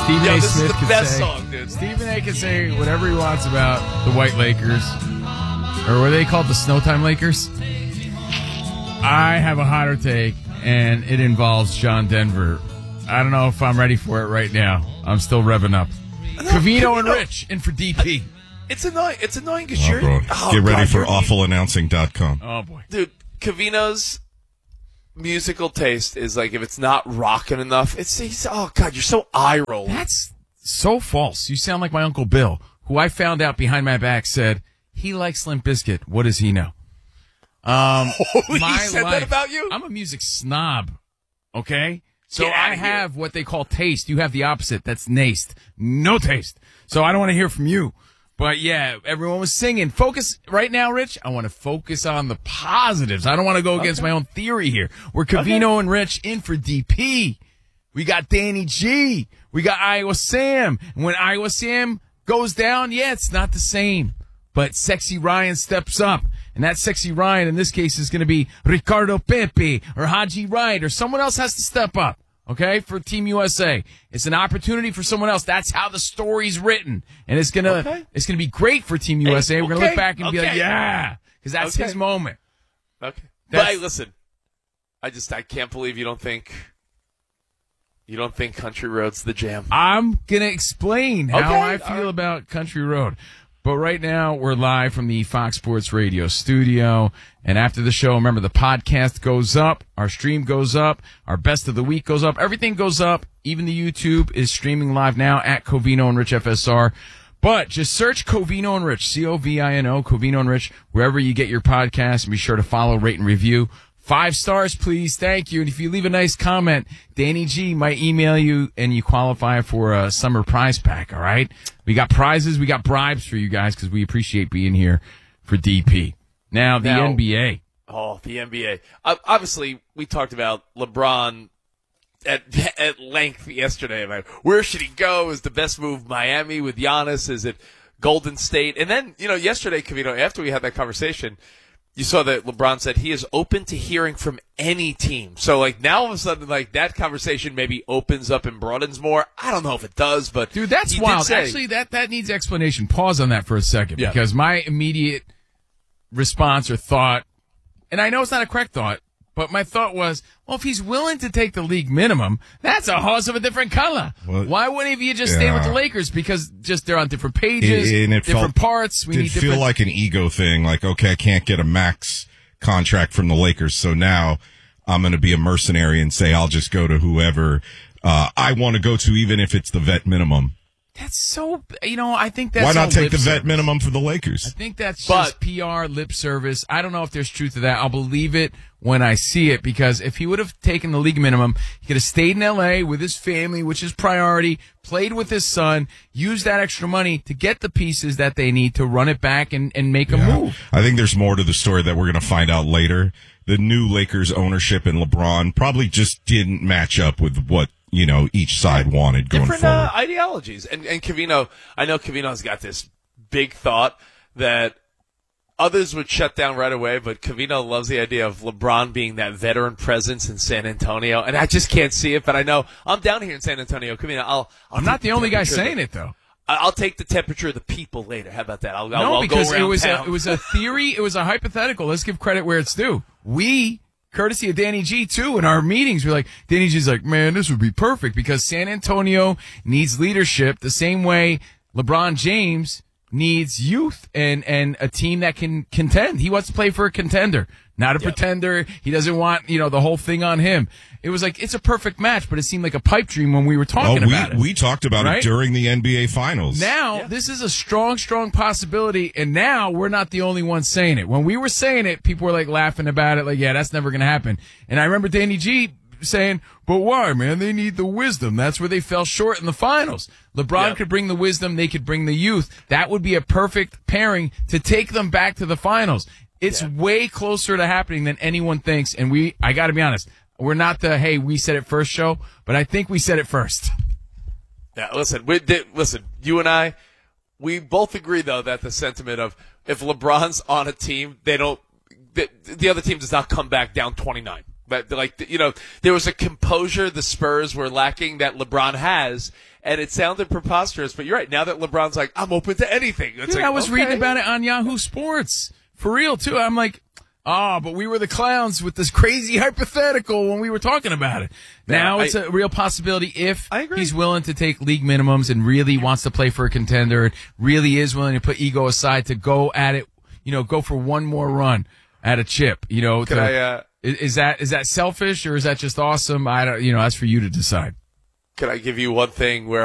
Stephen Yo, A. this Smith is the could best say, song, dude. Stephen A. can say whatever he wants about the White Lakers, or what they called the Snowtime Lakers. I have a hotter take, and it involves John Denver. I don't know if I'm ready for it right now. I'm still revving up. Covino and Rich in for DP. It's annoying. It's annoying because Oh, bro. Get ready for awfulannouncing.com. Oh, boy. Dude, Covino's musical taste is like, if it's not rocking enough, he's oh, God, you're so eye-rolling. That's so false. You sound like my Uncle Bill, who I found out behind my back said he likes Limp Bizkit. What does he know? He said that about you? I'm a music snob, okay? So Get outta I have what they call taste. You have the opposite. That's naste. No taste. So I don't want to hear from you. But, yeah, everyone was singing. Focus right now, Rich. I want to focus on the positives. I don't want to go against my own theory here. We're Covino and Rich in for DP. We got Danny G. We got Iowa Sam. And when Iowa Sam goes down, yeah, it's not the same. But Sexy Ryan steps up. And that Sexy Ryan in this case is going to be Ricardo Pepe or Haji Wright, or someone else has to step up, okay, for Team USA. It's an opportunity for someone else. That's how the story's written. And it's going to be great for Team USA. We're going to look back and be like, yeah, because that's his moment. Okay. But hey, listen, I can't believe you don't think Country Road's the jam. I'm going to explain how I feel about Country Road. But right now, we're live from the Fox Sports Radio studio. And after the show, remember, the podcast goes up, our stream goes up, our best of the week goes up, everything goes up. Even the YouTube is streaming live now at Covino and Rich FSR. But just search Covino and Rich, Covino, Covino and Rich, wherever you get your podcast. And be sure to follow, rate, and review. 5 stars, please. Thank you. And if you leave a nice comment, Danny G might email you and you qualify for a summer prize pack, all right? We got prizes. We got bribes for you guys because we appreciate being here for DP. Now, the NBA. Oh, the NBA. Obviously, we talked about LeBron at length yesterday about where should he go? Is the best move Miami with Giannis? Is it Golden State? And then, yesterday, Covino, after we had that conversation, you saw that LeBron said he is open to hearing from any team. So, now all of a sudden, that conversation maybe opens up and broadens more. I don't know if it does, but dude, that's wild. Actually, that needs explanation. Pause on that for a second, because my immediate response or thought, and I know it's not a correct thought, but my thought was, well, if he's willing to take the league minimum, that's a horse of a different color. Well, why wouldn't he just stay with the Lakers? Because they're on different pages, different parts. We need different. Feel like an ego thing. Like, okay, I can't get a max contract from the Lakers, so now I'm going to be a mercenary and say I'll just go to whoever I want to go to, even if it's the vet minimum. That's so, I think that's why not take the vet service. Minimum for the Lakers? I think that's just PR lip service. I don't know if there's truth to that. I'll believe it when I see it, because if he would have taken the league minimum, he could have stayed in L.A. with his family, which is priority, played with his son, used that extra money to get the pieces that they need to run it back and make a move. I think there's more to the story that we're going to find out later. The new Lakers ownership and LeBron probably just didn't match up with what each side wanted going different forward. ideologies. And Covino, I know Covino's got this big thought that others would shut down right away, but Covino loves the idea of LeBron being that veteran presence in San Antonio. And I just can't see it, but I know I'm down here in San Antonio. Covino, I'm not the only guy saying it, though. I'll take the temperature of the people later. How about that? I'll because go around it was a theory. It was a hypothetical. Let's give credit where it's due. Courtesy of Danny G, too, in our meetings, we're like, Danny G's like, man, this would be perfect because San Antonio needs leadership the same way LeBron James needs youth and a team that can contend. He wants to play for a contender, not a pretender. He doesn't want, the whole thing on him. It was like, it's a perfect match, but it seemed like a pipe dream when we were talking about it. We talked about it during the NBA Finals. Now, this is a strong, strong possibility, and now we're not the only ones saying it. When we were saying it, people were, laughing about it, yeah, that's never going to happen. And I remember Danny G saying, but why, man? They need the wisdom. That's where they fell short in the finals. LeBron could bring the wisdom. They could bring the youth. That would be a perfect pairing to take them back to the finals. It's way closer to happening than anyone thinks, and I got to be honest, we're not the, hey, we said it first show, but I think we said it first. Yeah, listen, you and I, we both agree, though, that the sentiment of if LeBron's on a team, the other team does not come back down 29. But, there was a composure the Spurs were lacking that LeBron has, and it sounded preposterous. But you're right. Now that LeBron's like, I'm open to anything. It's Dude, like, I was okay. reading about it on Yahoo Sports. For real, too. I'm like, but we were the clowns with this crazy hypothetical when we were talking about it. Now it's a real possibility if he's willing to take league minimums and really wants to play for a contender and really is willing to put ego aside to go at it, go for one more run at a chip, is that selfish or is that just awesome? I don't, that's for you to decide. Can I give you one thing where